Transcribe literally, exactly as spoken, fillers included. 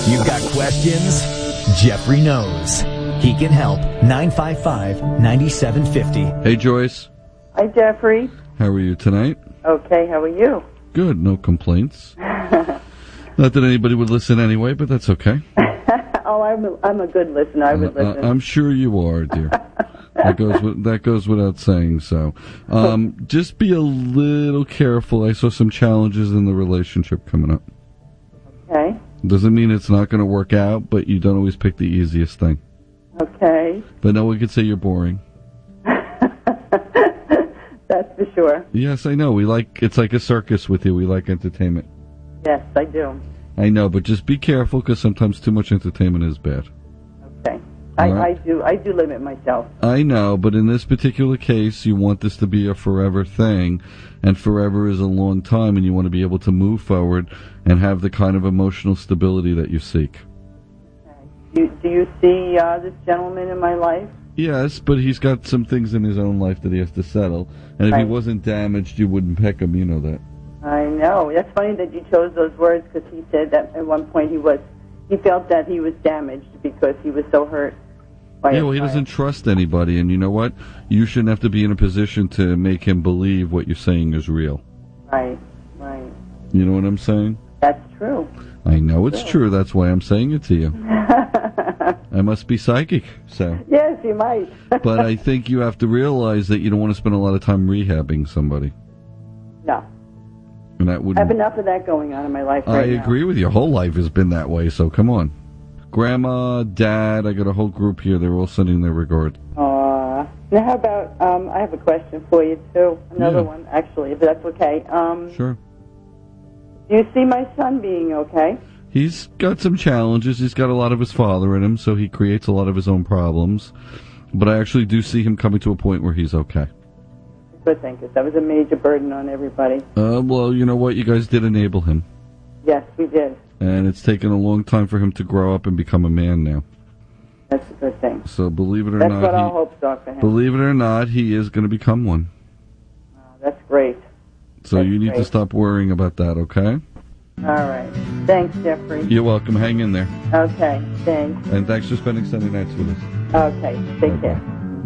You've got questions? Jeffrey knows. He can help. nine five five, nine seven five zero. Hey, Joyce. Hi, Jeffrey. How are you tonight? Okay, how are you? Good, no complaints. Not that anybody would listen anyway, but that's okay. oh, I'm a, I'm a good listener. I would uh, listen. I'm sure you are, dear. That goes with, that goes without saying. So, um, just be a little careful. I saw some challenges in the relationship coming up. Okay. Doesn't mean it's not going to work out, but you don't always pick the easiest thing. Okay. But no one could say you're boring. That's for sure. Yes, I know. We like it's like a circus with you. We like entertainment. Yes, I do. I know, but just be careful because sometimes too much entertainment is bad. Okay. I, right. I do I do limit myself. I know, but in this particular case, you want this to be a forever thing, and forever is a long time, and you want to be able to move forward and have the kind of emotional stability that you seek. Okay. Do, do you see uh, this gentleman in my life? Yes, but he's got some things in his own life that he has to settle, and if right. he wasn't damaged, you wouldn't pick him, you know that. I know. That's funny that you chose those words because he said that at one point he was, he felt that he was damaged because he was so hurt. By yeah, well, he doesn't trust anybody, and you know what? You shouldn't have to be in a position to make him believe what you're saying is real. Right, right. You know what I'm saying? That's true. I know it's true. That's why I'm saying it to you. I must be psychic, so. Yes, you might. But I think you have to realize that you don't want to spend a lot of time rehabbing somebody. No. And that would. I have enough of that going on in my life right I now. agree with you. Your whole life has been that way, so come on. Grandma, Dad, I got a whole group here. They're all sending their regards. Aw. Now, how about, um, I have a question for you, too. Another Yeah. one, actually, if that's okay. Um, Sure. Do you see my son being okay? He's got some challenges. He's got a lot of his father in him, so he creates a lot of his own problems. But I actually do see him coming to a point where he's okay. Good thing, because that was a major burden on everybody. Uh, well, you know what? You guys did enable him. Yes, we did. And it's taken a long time for him to grow up and become a man now. That's a good thing. So believe it or That's not, what he, our hopes are for him. believe it or not, he is going to become one. Oh, that's great. So That's you need great. to stop worrying about that, okay? All right. Thanks, Jeffrey. You're welcome. Hang in there. Okay, thanks. And thanks for spending Sunday nights with us. Okay, take care.